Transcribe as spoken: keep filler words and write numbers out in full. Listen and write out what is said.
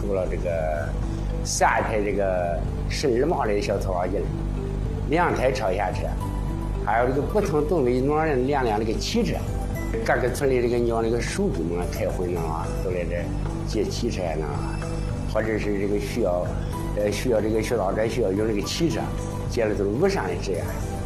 出了这个三台这个十二马力的小拖拉机，两台超下车，还有这个不同动力暖人两辆这个汽车。各个村里这个你要那个手工嘛开会呢啊，都来这借汽车呢，或者是这个需要呃需要这个学道者需要用这个汽车，借的都是无上的资源。